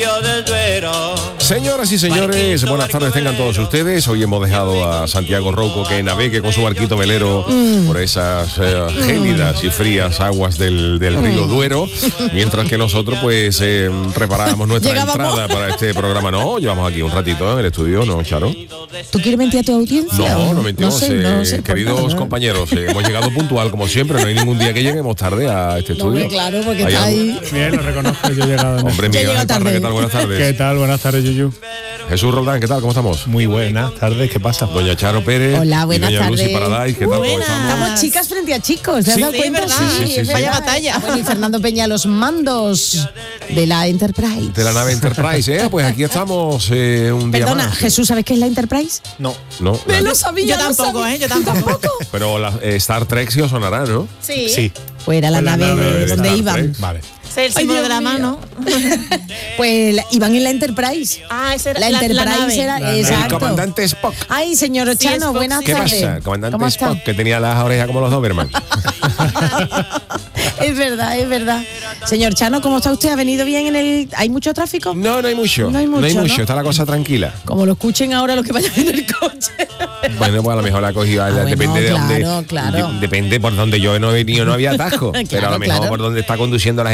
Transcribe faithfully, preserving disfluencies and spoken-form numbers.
Río del Duero. Señoras y señores, buenas tardes tengan todos ustedes. Hoy hemos dejado a Santiago Rouco que navegue con su barquito velero mm. por esas eh, gélidas y frías aguas del, del río Duero, mientras que nosotros pues eh, preparábamos nuestra Llegábamos. entrada para este programa. No, llevamos aquí un ratito en el estudio, ¿no, Charo? ¿Tú quieres mentir a tu audiencia? No, no mentimos. No sé, eh, no sé, queridos por compañeros, eh, hemos llegado puntual como siempre. No hay ningún día que lleguemos tarde a este estudio. No, claro, porque ¿Hay está algo? ahí. Bien, lo reconozco, yo he llegado. Hombre, Ya Miguel llega Ángel tarde. Parra, ¿qué tal? Buenas tardes. ¿Qué tal? Buenas tardes, Yuyu. Jesús Roldán, ¿qué tal? ¿Cómo estamos? Muy buenas tardes, ¿qué pasa? Doña Charo Pérez. Hola, y buenas doña Lucy tardes. Paradise, ¿qué tal? ¿Cómo Buenas. estamos? Estamos chicas frente a chicos, ¿te has Sí, dado sí, cuenta? verdad. Sí, sí, sí, es sí. Vaya verdad. batalla. Bueno, y Fernando Peña a los mandos de la Enterprise. De la nave Enterprise, ¿eh? Pues aquí estamos eh, un día Perdona, más. Jesús, ¿sabes qué es la Enterprise? No. No, Me la- lo sabía. Yo lo tampoco, sabía. ¿eh? Yo tampoco. pero la, eh, Star Trek sí os sonará, ¿no? Sí. Sí. Pues era la Pues la nave, nave de de donde Star iban. Trek. Vale. Ese es el Ay, símbolo Dios de la mío. mano. Pues la- iban en la Enterprise. Ah, ese era La la, Enterprise la nave. era, La nave. El exacto. comandante Spock. Ay, señor Sí, Chano, Spock, buenas sí. ¿Qué tardes. pasa? El comandante ¿Cómo está? Spock, que tenía las orejas como los Doberman. Es verdad, es verdad. Señor Chano, ¿cómo está usted? ¿Ha venido bien en el...? ¿Hay mucho tráfico? No, no hay mucho. No hay mucho, ¿no? Está la cosa tranquila. Como lo escuchen ahora los que vayan en el coche. Bueno, pues a lo mejor la cogido. Ah, bueno, depende de claro, dónde. claro. de- depende por donde yo no he venido, no había atajo. Pero a lo Claro, mejor claro. por donde está conduciendo la